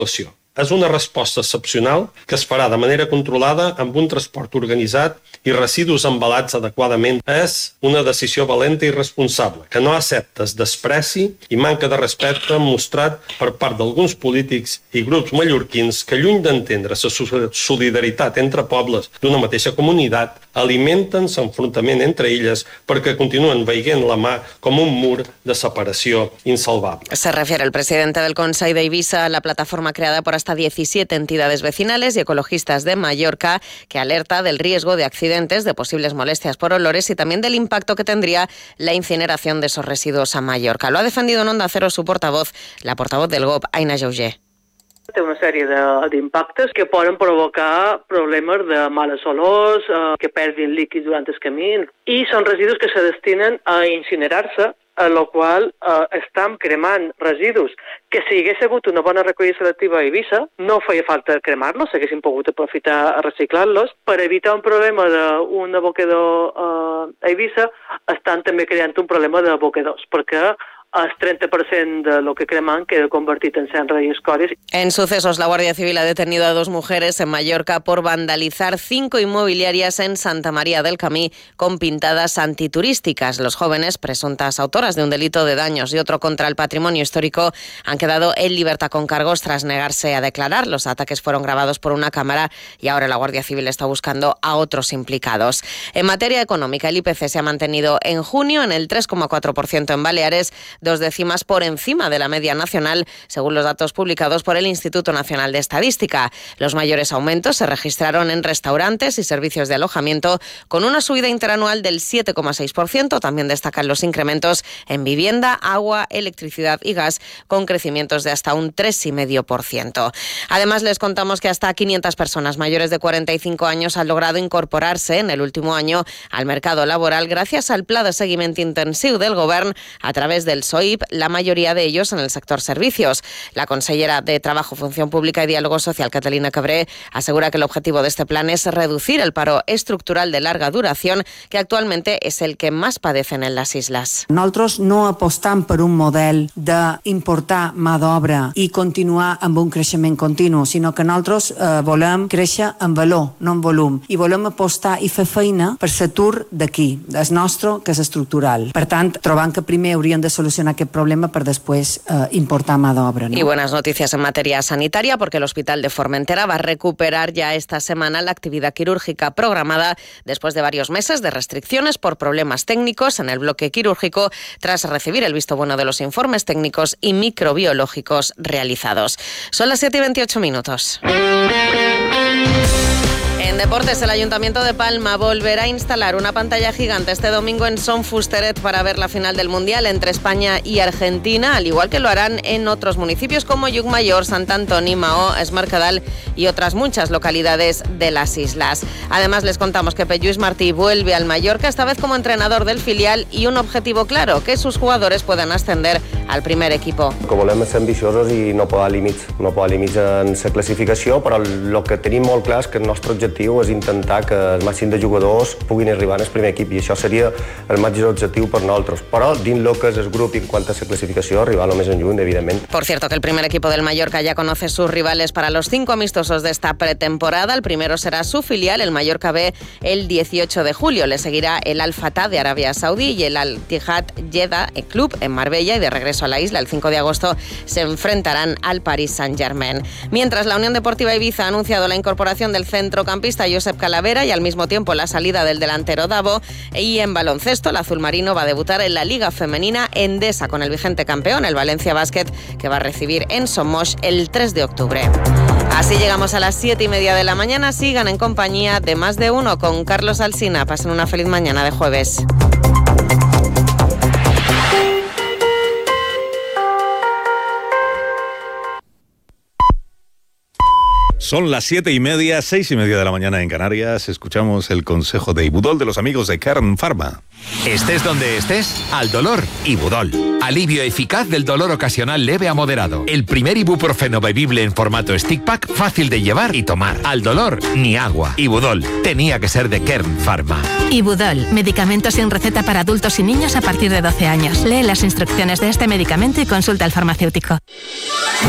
situació. És una resposta excepcional que es farà de manera controlada amb un transport organitzat i residus embalats adequadament. És una decisió valenta i responsable que no accepta despreci i manca de respecte mostrat per part d'alguns polítics i grups mallorquins que, lluny d'entendre la solidaritat entre pobles d'una mateixa comunitat, alimenten l'enfrontament entre elles perquè continuen veient la mà com un mur de separació insalvable. Se refiere el presidente del Consell de Eivissa a la plataforma creada por hasta 17 entidades vecinales y ecologistas de Mallorca, que alerta del riesgo de accidentes, de posibles molestias por olores y también del impacto que tendría la incineración de esos residuos a Mallorca. Lo ha defendido en Onda Cero su portavoz, la portavoz del GOB, Aina Jauger. Té una sèrie d'impactes que poden provocar problemes de males olors, que perdin líquids durant el camí, i són residus que se destinen a incinerar-se, a la qual estan cremant residus que si hagués hagut una bona recollida selectiva a Eivissa, no feia falta cremar-los, s'haguessin pogut aprofitar a reciclar-los. Per evitar un problema d'un abocador a Eivissa, estan també creant un problema de abocadors, perquè el 30% de lo que creman queda convertido en cendra y escoria. En sucesos, la Guardia Civil ha detenido a 2 mujeres en Mallorca por vandalizar 5 inmobiliarias en Santa María del Camí con pintadas antiturísticas. Los jóvenes, presuntas autoras de un delito de daños y otro contra el patrimonio histórico, han quedado en libertad con cargos tras negarse a declarar. Los ataques fueron grabados por una cámara y ahora la Guardia Civil está buscando a otros implicados. En materia económica, el IPC se ha mantenido en junio en el 3,4% en Baleares, 2 décimas por encima de la media nacional, según los datos publicados por el Instituto Nacional de Estadística. Los mayores aumentos se registraron en restaurantes y servicios de alojamiento, con una subida interanual del 7,6%. También destacan los incrementos en vivienda, agua, electricidad y gas, con crecimientos de hasta un 3,5%. Además, les contamos que hasta 500 personas mayores de 45 años han logrado incorporarse en el último año al mercado laboral gracias al Pla de Seguiment Intensiu del Govern a través del SOIP, la mayoría de ellos en el sector servicios. La consellera de Trabajo, Función Pública y Diálogo Social, Catalina Cabré, asegura que el objetivo de este plan es reducir el paro estructural de larga duración, que actualmente es el que más padecen en las islas. Nosaltres no apostam per un model d'importar mà d'obra i continuar amb un creixement continu, sinó que nosaltres volem créixer en valor, no en volum, i volem apostar i fer feina per l'atur d'aquí, el nostre, que és estructural. Per tant, trobant que primer haurien de solucionar aquest problema per després importar mà d'obra, ¿no? Y buenas noticias en materia sanitaria, porque el Hospital de Formentera va a recuperar ya esta semana la actividad quirúrgica programada después de varios meses de restricciones por problemas técnicos en el bloque quirúrgico, tras recibir el visto bueno de los informes técnicos y microbiológicos realizados. Son las 7:28. En deportes, el Ayuntamiento de Palma volverá a instalar una pantalla gigante este domingo en Son Fusteret para ver la final del Mundial entre España y Argentina, al igual que lo harán en otros municipios como Llucmajor, Sant Antoni, Maó, Es Mercadal y otras muchas localidades de las islas. Además, les contamos que Lluís Martí vuelve al Mallorca, esta vez como entrenador del filial, y un objetivo claro, que sus jugadores puedan ascender al primer equipo. Que volem ser ambiciosos i no posar límits en la classificació, però el que tenim molt clar és que el nostre objectiu és intentar que el màxim de jugadors puguin arribar al primer equip, i això seria el màxim objectiu per nosaltres, però dins lo que és el grup en quant a la classificació arribar lo més en lluny, evidentment. Por cierto, que el primer equipo del Mallorca ya conoce sus rivales para los 5 amistosos de esta pretemporada. El primero será su filial, el Mallorca B, el 18 de julio. Le seguirá el Al Fatah de Arabia Saudí y el Al Ittihad Jeddah Club en Marbella, y de regreso a la isla el 5 de agosto se enfrentarán al Paris Saint-Germain. Mientras, la Unión Deportiva Ibiza ha anunciado la incorporación del centrocampista Josep Calavera y al mismo tiempo la salida del delantero Davo. Y en baloncesto, el azulmarino va a debutar en la Liga Femenina Endesa con el vigente campeón, el Valencia Basket, que va a recibir en Somos el 3 de octubre. Así llegamos a las 7:30 de la mañana. Sigan en compañía de Más de Uno con Carlos Alsina. Pasen una feliz mañana de jueves. Son las 7:30, 6:30 de la mañana en Canarias. Escuchamos el consejo de Ibudol de los amigos de Kern Pharma. Estés donde estés, al dolor, Ibudol. Alivio eficaz del dolor ocasional leve a moderado. El primer ibuprofeno bebible en formato stick pack, fácil de llevar y tomar. Al dolor, ni agua. Ibudol, tenía que ser de Kern Pharma. Ibudol, medicamento sin receta para adultos y niños a partir de 12 años. Lee las instrucciones de este medicamento y consulta al farmacéutico.